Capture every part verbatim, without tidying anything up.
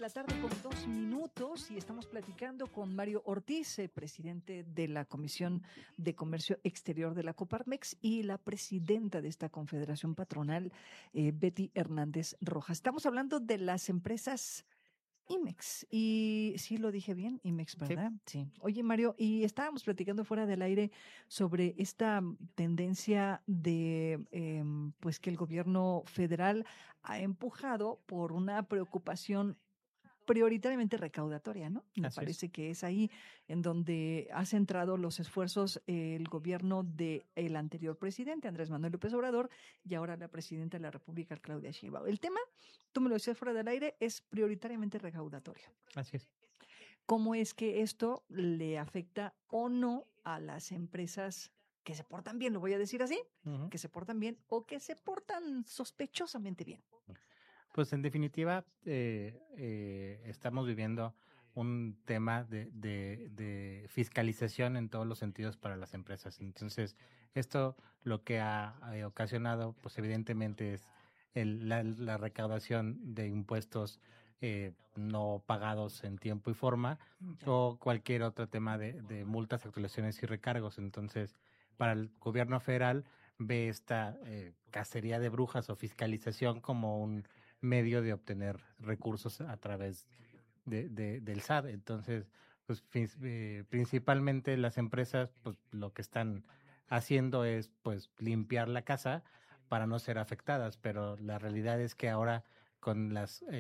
la tarde con dos minutos y estamos platicando con Mario Ortiz, eh, presidente de la Comisión de Comercio Exterior de la Coparmex y la presidenta de esta confederación patronal, eh, Betty Hernández Rojas. Estamos hablando de las empresas IMEX, y sí lo dije bien, IMEX, ¿verdad? Sí. sí. Oye, Mario, y estábamos platicando fuera del aire sobre esta tendencia de, eh, pues, que el gobierno federal ha empujado por una preocupación prioritariamente recaudatoria, ¿no? Me Así parece es. que es ahí en donde ha centrado los esfuerzos eh, el gobierno del anterior presidente, Andrés Manuel López Obrador, y ahora la presidenta de la República, Claudia Sheinbaum. El tema, tú me lo decías fuera del aire, es prioritariamente recaudatorio. Así es. ¿Cómo es que esto le afecta o no a las empresas que se portan bien, lo voy a decir así, uh-huh. que se portan bien o que se portan sospechosamente bien? Pues en definitiva, eh, eh, estamos viviendo un tema de, de, de fiscalización en todos los sentidos para las empresas. Entonces, esto lo que ha eh, ocasionado, pues evidentemente es el, la, la recaudación de impuestos eh, no pagados en tiempo y forma, ya. o cualquier otro tema de, de multas, actualizaciones y recargos. Entonces, para el gobierno federal ve esta eh, cacería de brujas o fiscalización como un medio de obtener recursos a través de, de, del S A T. Entonces, pues eh, principalmente las empresas, pues lo que están haciendo es pues limpiar la casa para no ser afectadas, pero la realidad es que ahora con las eh,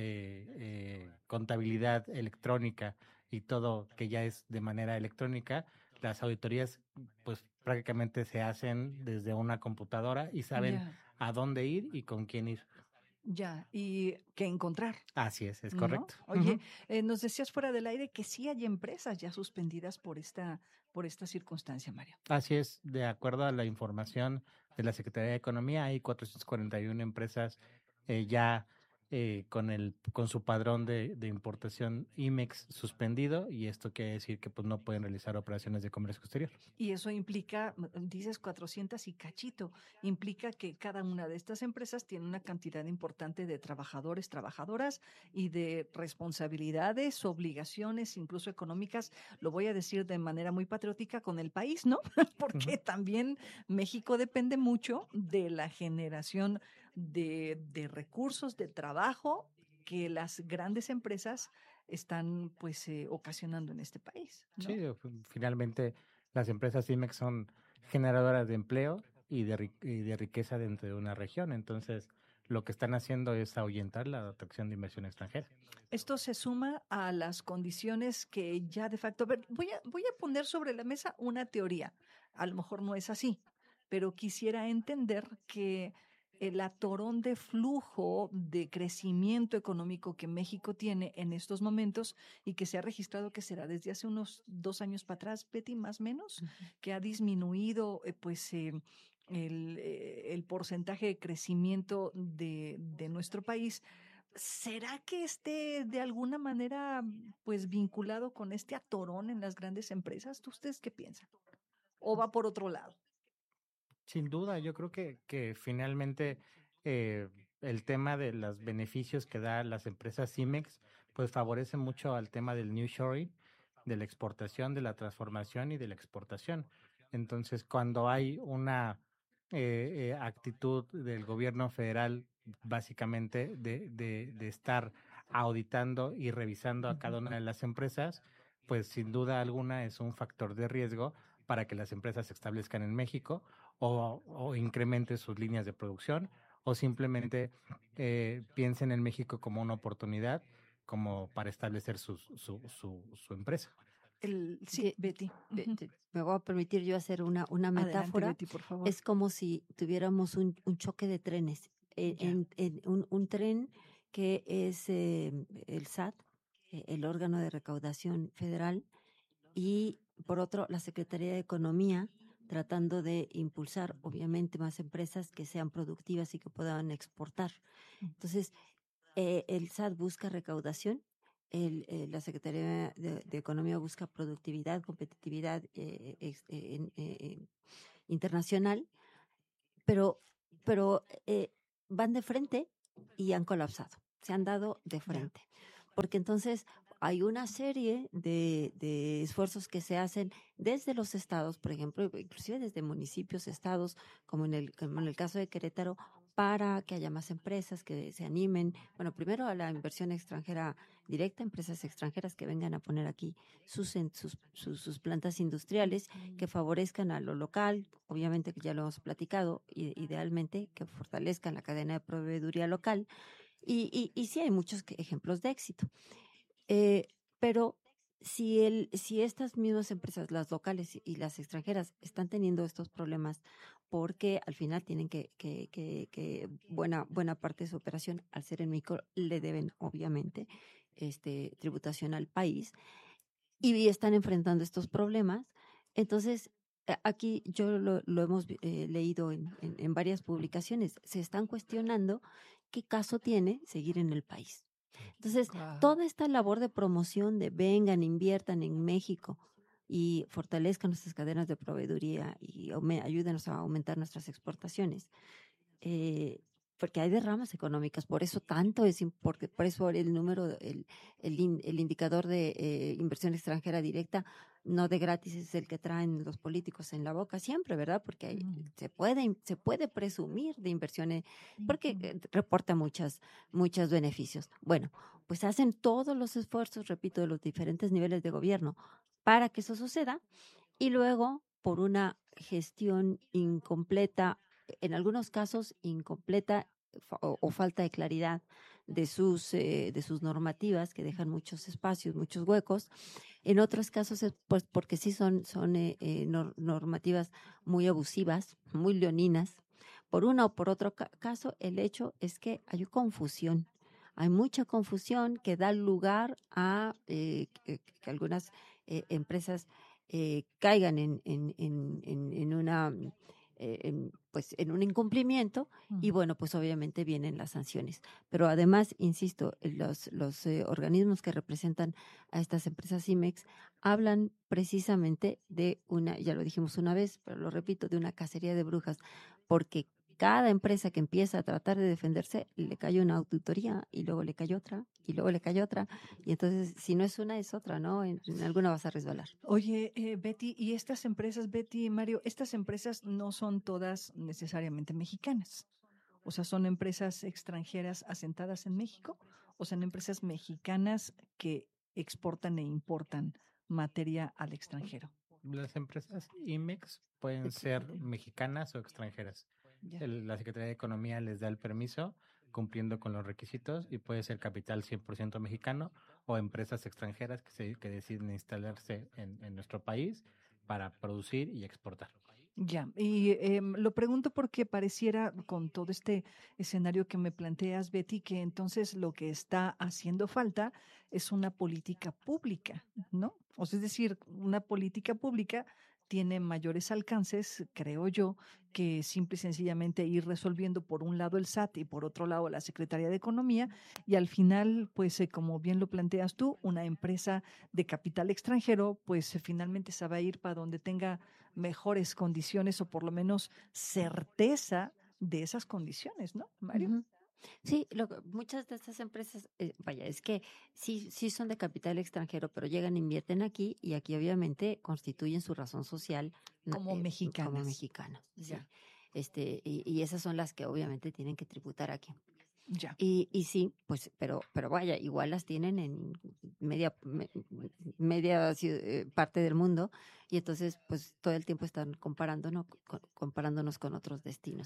eh, contabilidad electrónica y todo que ya es de manera electrónica, las auditorías pues prácticamente se hacen desde una computadora y saben yeah. a dónde ir y con quién ir. Ya, y qué encontrar. Así es, es correcto. ¿No? Oye, uh-huh. eh, nos decías fuera del aire que sí hay empresas ya suspendidas por esta, por esta circunstancia, Mario. Así es, de acuerdo a la información de la Secretaría de Economía, hay cuatrocientas cuarenta y una empresas eh, ya eh, con el con su padrón de, de importación IMEX suspendido, y esto quiere decir que pues no pueden realizar operaciones de comercio exterior. Y eso implica, dices cuatrocientas y cachito, implica que cada una de estas empresas tiene una cantidad importante de trabajadores, trabajadoras y de responsabilidades, obligaciones, incluso económicas, lo voy a decir de manera muy patriótica, con el país, ¿no? Porque uh-huh. también México depende mucho de la generación de, de recursos, de trabajo que las grandes empresas están pues eh, ocasionando en este país, ¿no? Sí, finalmente las empresas IMEX son generadoras de empleo y de, y de riqueza dentro de una región. Entonces, lo que están haciendo es ahuyentar la atracción de inversión extranjera. Esto se suma a las condiciones que ya de facto... A ver, voy a, voy a poner sobre la mesa una teoría. A lo mejor no es así, pero quisiera entender que el atorón de flujo de crecimiento económico que México tiene en estos momentos y que se ha registrado que será desde hace unos dos años para atrás, Betty, más o menos, uh-huh. que ha disminuido eh, pues eh, el, eh, el porcentaje de crecimiento de, de nuestro país. ¿Será que esté de alguna manera pues vinculado con este atorón en las grandes empresas? ¿Tú ustedes qué piensan? ¿O va por otro lado? Sin duda, yo creo que, que finalmente eh, el tema de los beneficios que da las empresas IMEX pues favorece mucho al tema del nearshoring, de la exportación, de la transformación y de la exportación. Entonces, cuando hay una eh, eh, actitud del gobierno federal básicamente de, de, de estar auditando y revisando a cada una de las empresas, pues sin duda alguna es un factor de riesgo para que las empresas se establezcan en México o, o incrementen sus líneas de producción o simplemente eh, piensen en México como una oportunidad como para establecer su, su, su, su empresa. El, sí, Betty. Uh-huh. Me voy a permitir yo hacer una, una metáfora. Adelante, Betty, por favor. Es como si tuviéramos un, un choque de trenes. En, en, en un, un tren que es eh, el S A T, eh, el órgano de recaudación federal, y por otro, la Secretaría de Economía, tratando de impulsar, obviamente, más empresas que sean productivas y que puedan exportar. Entonces, eh, el S A T busca recaudación, el, eh, la Secretaría de, de Economía busca productividad, competitividad eh, eh, eh, eh, internacional, pero, pero eh, van de frente y han colapsado. Se han dado de frente. porque entonces hay una serie de, de esfuerzos que se hacen desde los estados, por ejemplo, inclusive desde municipios, estados, como en el, como en el caso de Querétaro, para que haya más empresas que se animen. Bueno, primero a la inversión extranjera directa, empresas extranjeras que vengan a poner aquí sus, sus, sus, sus plantas industriales, que favorezcan a lo local, obviamente que ya lo hemos platicado, idealmente que fortalezcan la cadena de proveeduría local. Y, y, y sí hay muchos ejemplos de éxito. Eh, pero si, el, si estas mismas empresas, las locales y las extranjeras, están teniendo estos problemas porque al final tienen que, que, que, que buena, buena parte de su operación, al ser en México, le deben obviamente este, tributación al país y están enfrentando estos problemas, entonces aquí yo lo, lo hemos eh, leído en, en, en varias publicaciones, se están cuestionando qué caso tiene seguir en el país. Entonces, wow. Toda esta labor de promoción de vengan, inviertan en México y fortalezcan nuestras cadenas de proveeduría y ayúdenos a aumentar nuestras exportaciones, eh, porque hay derramas económicas, por eso tanto es, porque por eso el número, el, el, el indicador de eh, inversión extranjera directa, no de gratis, es el que traen los políticos en la boca siempre, ¿verdad? Porque hay, uh-huh. se puede se puede presumir de inversiones, porque uh-huh. reporta muchas, muchos beneficios. Bueno, pues hacen todos los esfuerzos, repito, de los diferentes niveles de gobierno para que eso suceda, y luego, por una gestión incompleta, en algunos casos incompleta o, o falta de claridad de sus eh, de sus normativas, que dejan muchos espacios, muchos huecos. En otros casos es pues porque sí son son eh, eh, normativas muy abusivas, muy leoninas. Por uno o por otro ca- caso, el hecho es que hay confusión. Hay mucha confusión que da lugar a eh, que, que algunas eh, empresas eh, caigan en, en, en, en, en una eh, en, pues en un incumplimiento uh-huh. y bueno, pues obviamente vienen las sanciones. Pero además, insisto, los, los eh, organismos que representan a estas empresas IMEX hablan precisamente de una, ya lo dijimos una vez, pero lo repito, de una cacería de brujas, porque cada empresa que empieza a tratar de defenderse, le cae una auditoría y luego le cae otra y luego le cae otra. Y entonces, si no es una, es otra, ¿no? En, en alguna vas a resbalar. Oye, eh, Betty, y estas empresas, Betty y Mario, estas empresas no son todas necesariamente mexicanas. O sea, son empresas extranjeras asentadas en México o son empresas mexicanas que exportan e importan materia al extranjero. Las empresas IMEX pueden ser mexicanas o extranjeras. El, la Secretaría de Economía les da el permiso cumpliendo con los requisitos y puede ser capital cien por ciento mexicano o empresas extranjeras que, se, que deciden instalarse en, en nuestro país para producir y exportar. Ya, y eh, lo pregunto porque pareciera con todo este escenario que me planteas, Betty, que entonces lo que está haciendo falta es una política pública, ¿no? O sea, es decir, una política pública tiene mayores alcances, creo yo, que simple y sencillamente ir resolviendo por un lado el S A T y por otro lado la Secretaría de Economía, y al final, pues eh, como bien lo planteas tú, una empresa de capital extranjero, pues eh, finalmente se va a ir para donde tenga mejores condiciones o por lo menos certeza de esas condiciones, ¿no, Mario? Uh-huh. Sí, lo, muchas de estas empresas, eh, vaya, es que sí, sí son de capital extranjero, pero llegan, invierten aquí y aquí obviamente constituyen su razón social como eh, mexicanas. Como mexicanas, sí. Este, y, y esas son las que obviamente tienen que tributar aquí. Ya. Y, y sí, pues, pero, pero vaya, igual las tienen en media, me, media eh, parte del mundo y entonces, pues, todo el tiempo están comparándonos, con, comparándonos con otros destinos.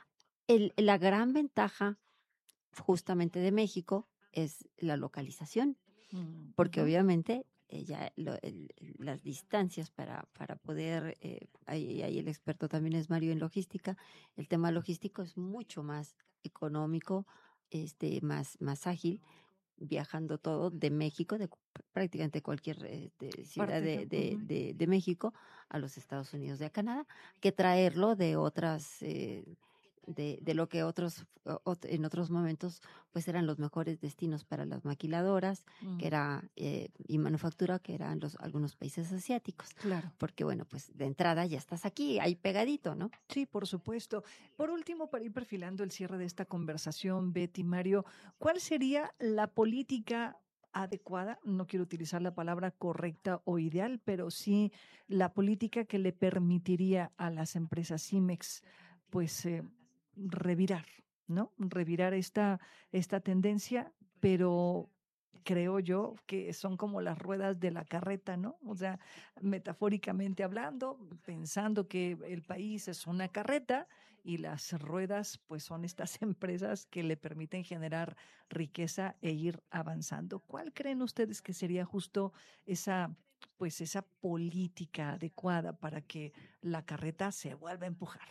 El, la gran ventaja justamente de México es la localización, porque uh-huh. obviamente eh, ya lo, el, las distancias para, para poder, eh, ahí, ahí el experto también es Mario en logística, el tema logístico es mucho más económico, este, más, más ágil, viajando todo de México, de prácticamente cualquier eh, de ciudad de, de, uh-huh. de, de México a los Estados Unidos de Canadá, que traerlo de otras... Eh, De, de lo que otros en otros momentos pues eran los mejores destinos para las maquiladoras mm. que era eh, y manufactura que eran los algunos países asiáticos, claro, porque bueno, pues de entrada ya estás aquí ahí pegadito, ¿no? Sí, por supuesto. Por último, para ir perfilando el cierre de esta conversación, Betty, Mario, ¿cuál sería la política adecuada, no quiero utilizar la palabra correcta o ideal, pero sí la política que le permitiría a las empresas Cimex, pues, eh, revirar, ¿no? Revirar esta, esta tendencia, pero creo yo que son como las ruedas de la carreta, ¿no? O sea, metafóricamente hablando, pensando que el país es una carreta y las ruedas, pues, son estas empresas que le permiten generar riqueza e ir avanzando. ¿Cuál creen ustedes que sería justo esa, pues, esa política adecuada para que la carreta se vuelva a empujar?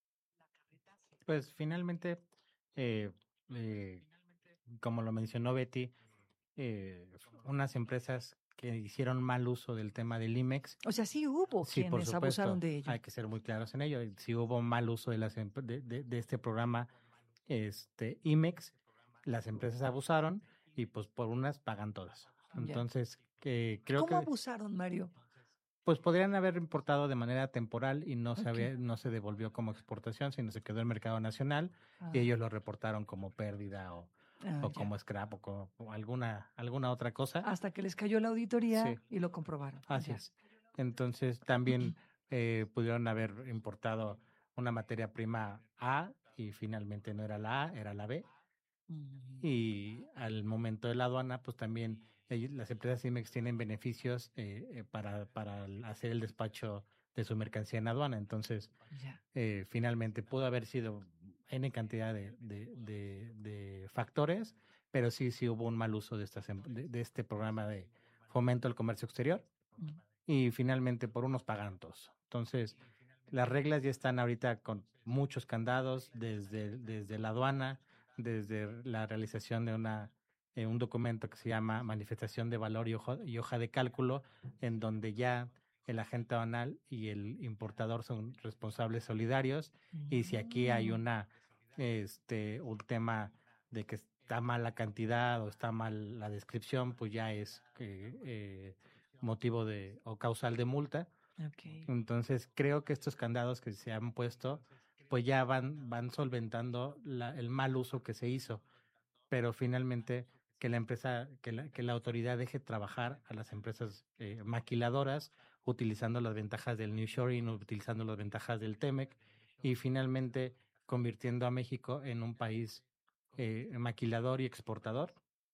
Pues finalmente, eh, eh, como lo mencionó Betty, eh, unas empresas que hicieron mal uso del tema del IMEX. O sea, sí hubo Sí, por quienes abusaron supuesto, de ello. hay que ser muy claros en ello. Si hubo mal uso de, las, em- de, de, de este programa este IMEX, las empresas abusaron y pues por unas pagan todas. Ya. Entonces, que creo ¿Cómo que abusaron, Mario? pues podrían haber importado de manera temporal y no se Ok. había, no se devolvió como exportación, sino se quedó en el mercado nacional Ah, y ellos lo reportaron como pérdida o, ah, o ya. como scrap o, como, o alguna alguna otra cosa. Hasta que les cayó la auditoría Sí, y lo comprobaron. así Ya. es. Entonces también eh, pudieron haber importado una materia prima A y finalmente no era la A, era la B. Mm. Y al momento de la aduana, pues también ellos- las empresas IMEX tienen beneficios eh, eh, para, para el- hacer el despacho de su mercancía en aduana. Entonces, Ya. eh, finalmente pudo haber sido N cantidad de, de, de, de factores, pero sí, sí hubo un mal uso de, estas, em- de, de este programa de fomento al comercio exterior Mm. y finalmente por unos pagan todos. Entonces, las reglas ya están ahorita con muchos candados desde, desde la aduana, desde la realización de una eh, un documento que se llama manifestación de valor y hoja, y hoja de cálculo, en donde ya el agente aduanal y el importador son responsables solidarios, y si aquí hay Mm. una este un tema de que está mal la cantidad o está mal la descripción, pues ya es eh, eh, motivo de o causal de multa. Ok. Entonces creo que estos candados que se han puesto pues ya van, van solventando la, el mal uso que se hizo, pero finalmente que la empresa, que la, que la autoridad deje trabajar a las empresas eh, maquiladoras utilizando las ventajas del nearshoring, utilizando las ventajas del TEMEC y finalmente convirtiendo a México en un país eh, maquilador y exportador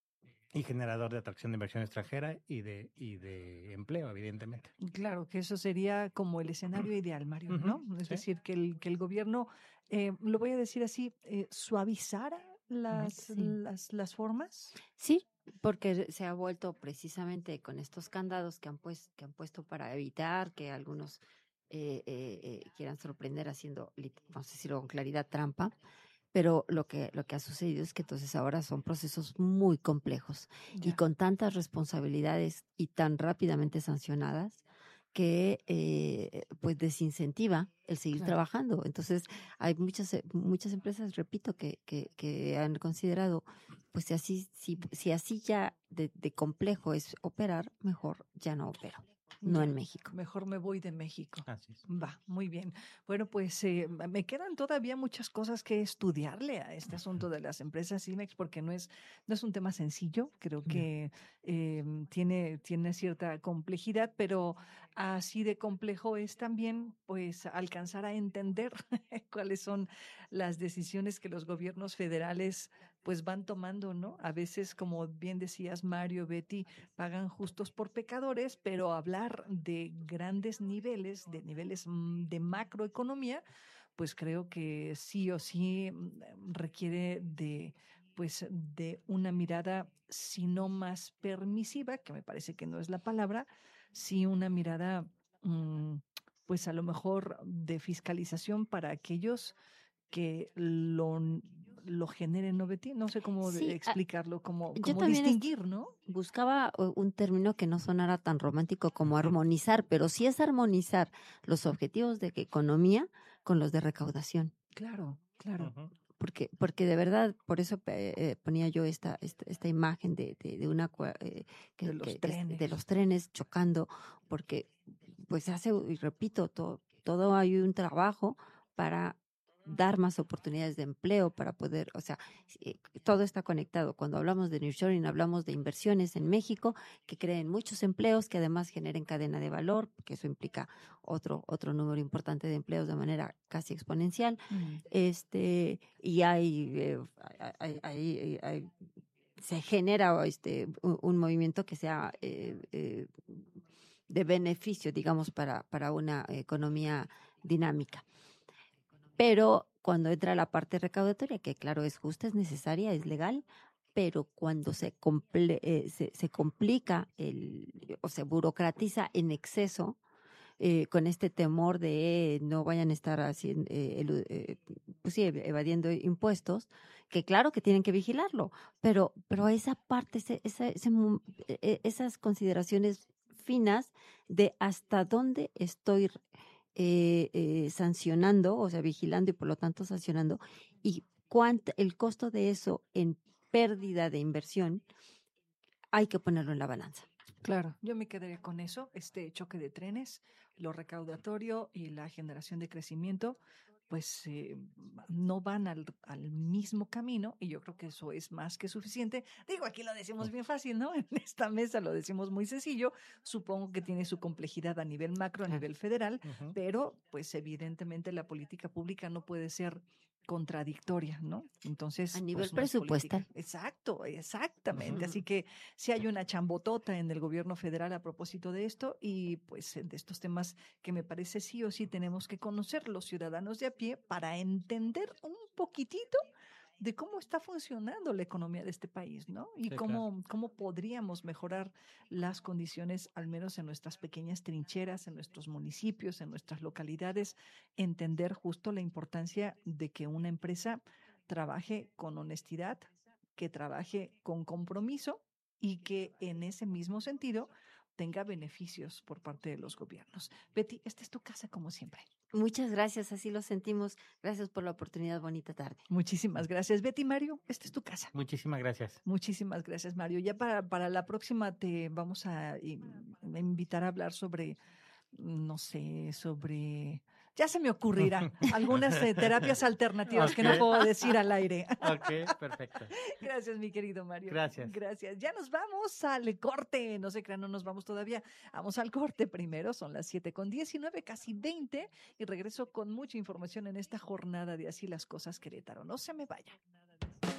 y generador de atracción de inversión extranjera y de, y de empleo, evidentemente. Claro, que eso sería como el escenario ideal, Mario, Ujú, ¿no? Es sí. decir, que el, que el gobierno, eh, lo voy a decir así, eh, suavizara las, Sí. las, las formas. Sí, porque se ha vuelto precisamente con estos candados que han, pues, que han puesto para evitar que algunos eh, eh, eh, quieran sorprender haciendo, lit- vamos a decirlo con claridad, trampa. Pero lo que, lo que ha sucedido es que entonces ahora son procesos muy complejos y Ya. con tantas responsabilidades y tan rápidamente sancionadas que eh, pues desincentiva el seguir Claro. trabajando. Entonces hay muchas eh, muchas empresas, repito, que, que, que han considerado, pues si así, si, si así ya de, de complejo es operar, mejor ya no opero, no Ya. en México. Mejor me voy de México. Así es. Va, muy bien. Bueno, pues eh, me quedan todavía muchas cosas que estudiarle a este asunto de las empresas IMEX porque no es, no es un tema sencillo. Creo que eh, tiene, tiene cierta complejidad, pero así de complejo es también pues alcanzar a entender cuáles son las decisiones que los gobiernos federales pues van tomando, ¿no? A veces, como bien decías, Mario, Betty, pagan justos por pecadores, pero hablar de grandes niveles, de niveles mm, de macroeconomía, pues creo que sí o sí mm, requiere de pues de una mirada, si no más permisiva, que me parece que no es la palabra, sí una mirada, mm, pues a lo mejor de fiscalización para aquellos que lo, lo generen, ¿no, Betty? No sé cómo de- Sí, a- explicarlo, cómo, yo cómo también est- distinguir, ¿no? buscaba uh, un término que no sonara tan romántico como armonizar, pero sí es armonizar los objetivos de economía con los de recaudación. Claro, claro. Ujú. Porque, porque de verdad, por eso eh, eh, ponía yo esta, esta, esta imagen de, de, de una cua- eh, que, De los que- que es- trenes. de los trenes chocando, porque pues hace, y repito, todo, todo hay un trabajo para dar más oportunidades de empleo para poder, o sea, eh, todo está conectado. Cuando hablamos de nearshoring, hablamos de inversiones en México que creen muchos empleos, que además generen cadena de valor, que eso implica otro otro número importante de empleos de manera casi exponencial. Mm. Este, y hay, eh, hay, hay, hay- se genera este un, un movimiento que sea eh, eh, de beneficio, digamos, para, para una economía dinámica. Pero cuando entra la parte recaudatoria, que claro, es justa, es necesaria, es legal, pero cuando se, comple eh, se, se complica el, o se burocratiza en exceso, eh, con este temor de no vayan a estar haciendo, eh, elu- eh, pues sí, evadiendo impuestos, que claro que tienen que vigilarlo, pero, pero esa parte, ese, esa- ese mu- eh, esas consideraciones finas de hasta dónde estoy eh, eh, sancionando, o sea, vigilando y por lo tanto sancionando, y cuánto el costo de eso en pérdida de inversión, hay que ponerlo en la balanza. Claro, yo me quedaría con eso, este choque de trenes, lo recaudatorio y la generación de crecimiento, pues eh, no van al, al mismo camino y yo creo que eso es más que suficiente. Digo, aquí lo decimos bien fácil, ¿no? En esta mesa lo decimos muy sencillo, supongo que tiene su complejidad a nivel macro, a Claro. nivel federal, Ujú. pero pues evidentemente la política pública no puede ser contradictoria, ¿no? Entonces, A nivel pues no es política. presupuestal. Exacto, exactamente. Ujú. Así que si hay una chambotota en el gobierno federal a propósito de esto y pues de estos temas que me parece sí o sí tenemos que conocer los ciudadanos de a pie para entender un poquitito de cómo está funcionando la economía de este país, ¿no? Y Sí, cómo, claro. cómo podríamos mejorar las condiciones, al menos en nuestras pequeñas trincheras, en nuestros municipios, en nuestras localidades, entender justo la importancia de que una empresa trabaje con honestidad, que trabaje con compromiso y que en ese mismo sentido tenga beneficios por parte de los gobiernos. Betty, esta es tu casa como siempre. Muchas gracias, así lo sentimos. Gracias por la oportunidad. Bonita tarde. Muchísimas gracias. Betty, Mario, esta es tu casa. Muchísimas gracias. Muchísimas gracias, Mario. Ya para, para la próxima te vamos a in- a invitar a hablar sobre, no sé, sobre... Ya se me ocurrirá algunas eh, terapias alternativas que no Ok. puedo decir al aire. Ok, perfecto. Gracias, mi querido Mario. Gracias. Gracias. Ya nos vamos al corte. No se crean, no nos vamos todavía. Vamos al corte primero. Son las siete con diecinueve, casi veinte. Y regreso con mucha información en esta jornada de Así las Cosas Querétaro. No se me vaya.